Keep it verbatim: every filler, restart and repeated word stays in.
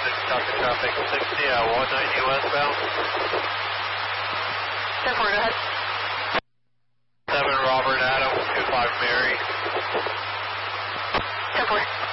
six, copy traffic sixty at one ninety westbound. ten four, go ahead. seven Robert Adam, two five Mary. ten four.